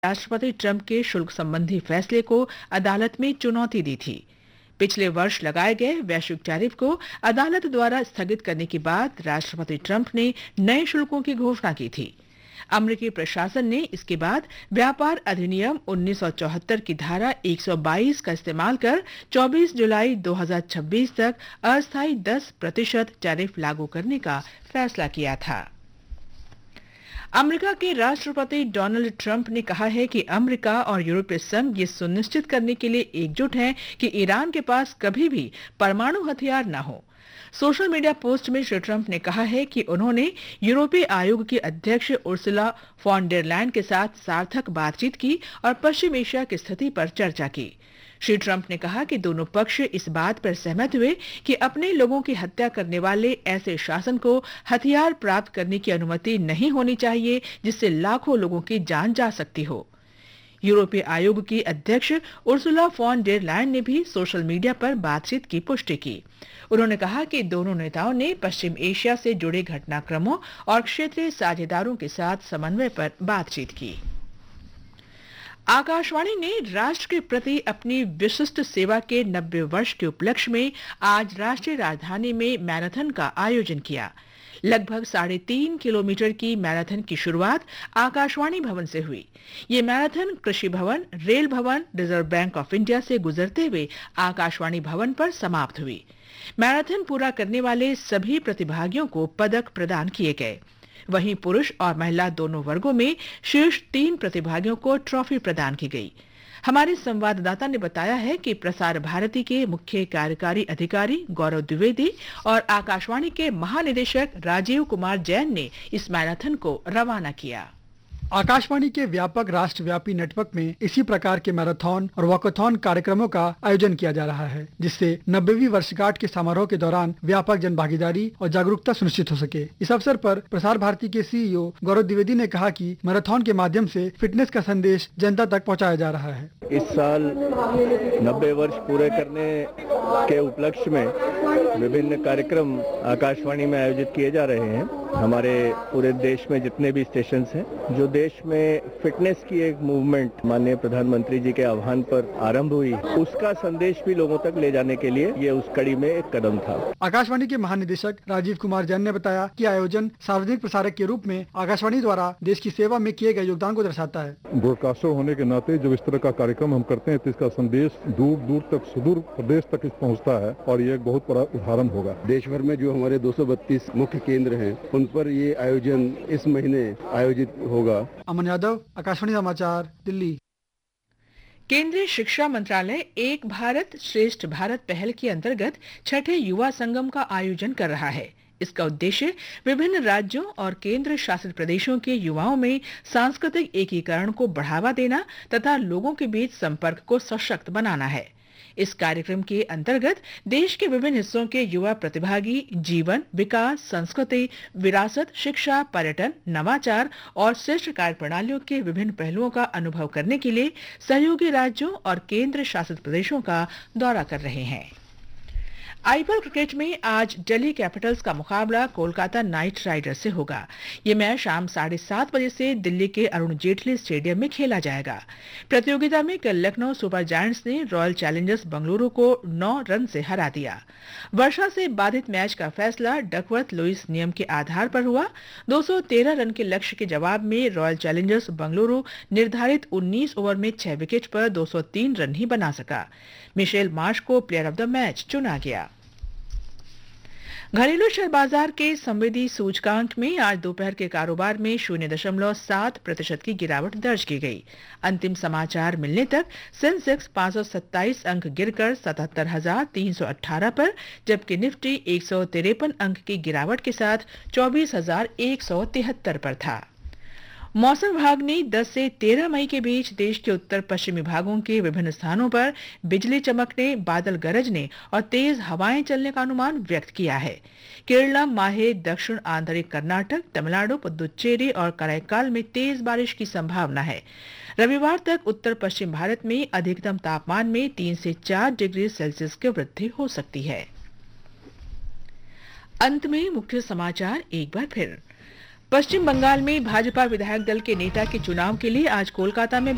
राष्ट्रपति ट्रंप के शुल्क संबंधी फैसले को अदालत में चुनौती दी थी। पिछले वर्ष लगाए गए वैश्विक टैरिफ को अदालत द्वारा स्थगित करने के बाद राष्ट्रपति ट्रंप ने नए शुल्कों की घोषणा की थी। अमेरिकी प्रशासन ने इसके बाद व्यापार अधिनियम 1974 की धारा 122 का इस्तेमाल कर 24 जुलाई 2026 तक अस्थायी 10% टैरिफ लागू करने का फैसला किया था। अमेरिका के राष्ट्रपति डोनाल्ड ट्रंप ने कहा है कि अमेरिका और यूरोपीय संघ ये सुनिश्चित करने के लिए एकजुट हैं कि ईरान के पास कभी भी परमाणु हथियार न हो। सोशल मीडिया पोस्ट में श्री ट्रंप ने कहा है कि उन्होंने यूरोपीय आयोग की अध्यक्ष उर्सुला फॉन डेर लायन के साथ सार्थक बातचीत की और पश्चिम एशिया की स्थिति पर चर्चा की। श्री ट्रंप ने कहा कि दोनों पक्ष इस बात पर सहमत हुए कि अपने लोगों की हत्या करने वाले ऐसे शासन को हथियार प्राप्त करने की अनुमति नहीं होनी चाहिए जिससे लाखों लोगों की जान जा सकती हो। यूरोपीय आयोग की अध्यक्ष उर्सुला फॉन डेर लायन ने भी सोशल मीडिया पर बातचीत की पुष्टि की। उन्होंने कहा कि दोनों नेताओं ने पश्चिम एशिया से जुड़े घटनाक्रमों और क्षेत्रीय साझेदारों के साथ समन्वय पर बातचीत की। आकाशवाणी ने राष्ट्र के प्रति अपनी विशिष्ट सेवा के 90 वर्ष के उपलक्ष्य में आज राष्ट्रीय राजधानी में मैराथन का आयोजन किया। लगभग 3.5 किलोमीटर की मैराथन की शुरुआत आकाशवाणी भवन से हुई। ये मैराथन कृषि भवन, रेल भवन, रिजर्व बैंक ऑफ इंडिया से गुजरते हुए आकाशवाणी भवन पर समाप्त हुई। मैराथन पूरा करने वाले सभी प्रतिभागियों को पदक प्रदान किए गए। वहीं पुरुष और महिला दोनों वर्गों में शीर्ष 3 प्रतिभागियों को ट्रॉफी प्रदान की गई। हमारे संवाददाता ने बताया है कि प्रसार भारती के मुख्य कार्यकारी अधिकारी गौरव द्विवेदी और आकाशवाणी के महानिदेशक राजीव कुमार जैन ने इस मैराथन को रवाना किया। आकाशवाणी के व्यापक राष्ट्रव्यापी नेटवर्क में इसी प्रकार के मैराथन और वॉकाथॉन कार्यक्रमों का आयोजन किया जा रहा है, जिससे 90वीं वर्षगांठ के समारोह के दौरान व्यापक जन भागीदारी और जागरूकता सुनिश्चित हो सके। इस अवसर पर प्रसार भारती के सीईओ गौरव द्विवेदी ने कहा कि मैराथन के माध्यम से फिटनेस का संदेश जनता तक पहुँचाया जा रहा है। इस साल 90 वर्ष पूरे करने के उपलक्ष्य में विभिन्न कार्यक्रम आकाशवाणी में आयोजित किए जा रहे हैं। हमारे पूरे देश में जितने भी स्टेशन हैं, जो देश में फिटनेस की एक मूवमेंट माननीय प्रधानमंत्री जी के आह्वान पर आरंभ हुई, उसका संदेश भी लोगों तक ले जाने के लिए ये उस कड़ी में एक कदम था। आकाशवाणी के महानिदेशक राजीव कुमार जैन ने बताया कि आयोजन सार्वजनिक प्रसारक के रूप में आकाशवाणी द्वारा देश की सेवा में किए गए योगदान को दर्शाता है। ब्रॉडकास्टर होने के नाते जब इस तरह का कार्यक्रम हम करते हैं तो इसका संदेश दूर दूर तक, सुदूर प्रदेश तक पहुँचता है और ये एक बहुत बड़ा उदाहरण होगा। देश भर में जो हमारे 232 मुख्य केंद्र हैं, उन पर ये आयोजन इस महीने आयोजित होगा। अमन यादव, आकाशवाणी समाचार, दिल्ली। केंद्रीय शिक्षा मंत्रालय एक भारत श्रेष्ठ भारत पहल के अंतर्गत छठे युवा संगम का आयोजन कर रहा है। इसका उद्देश्य विभिन्न राज्यों और केंद्र शासित प्रदेशों के युवाओं में सांस्कृतिक एकीकरण को बढ़ावा देना तथा लोगों के बीच संपर्क को सशक्त बनाना है। इस कार्यक्रम के अंतर्गत देश के विभिन्न हिस्सों के युवा प्रतिभागी जीवन, विकास, संस्कृति, विरासत, शिक्षा, पर्यटन, नवाचार और श्रेष्ठ कार्य प्रणालियों के विभिन्न पहलुओं का अनुभव करने के लिए सहयोगी राज्यों और केंद्र शासित प्रदेशों का दौरा कर रहे हैं। आईपीएल क्रिकेट में आज दिल्ली कैपिटल्स का मुकाबला कोलकाता नाइट राइडर्स से होगा। ये मैच शाम 7:30 बजे से दिल्ली के अरुण जेटली स्टेडियम में खेला जाएगा। प्रतियोगिता में कल लखनऊ सुपर जायंट्स ने रॉयल चैलेंजर्स बेंगलुरु को 9 रन से हरा दिया। वर्षा से बाधित मैच का फैसला डकवर्थ लुईस नियम के आधार पर हुआ। 213 रन के लक्ष्य के जवाब में रॉयल चैलेंजर्स बेंगलुरु निर्धारित 19 ओवर में 6 विकेट पर 203 रन ही बना सका। मिशेल मार्श को प्लेयर ऑफ द मैच चुना गया। घरेलू शेयर बाजार के संवेदी सूचकांक में आज दोपहर के कारोबार में 0.7% की गिरावट दर्ज की गई। अंतिम समाचार मिलने तक सेंसेक्स 527 अंक गिरकर 77,318 पर, जबकि निफ्टी 153 अंक की गिरावट के साथ 24,173 पर था। मौसम विभाग ने 10 से 13 मई के बीच देश के उत्तर पश्चिमी भागों के विभिन्न स्थानों पर बिजली चमकने, बादल गरजने और तेज हवाएं चलने का अनुमान व्यक्त किया है। केरलम, माहे, दक्षिण आंतरिक कर्नाटक, तमिलनाडु, पुदुचेरी और कराईकाल में तेज बारिश की संभावना है। रविवार तक उत्तर पश्चिम भारत में अधिकतम तापमान में 3 से 4 डिग्री सेल्सियस की वृद्धि हो सकती है। अंत में मुख्य समाचार एक बार फिर। पश्चिम बंगाल में भाजपा विधायक दल के नेता के चुनाव के लिए आज कोलकाता में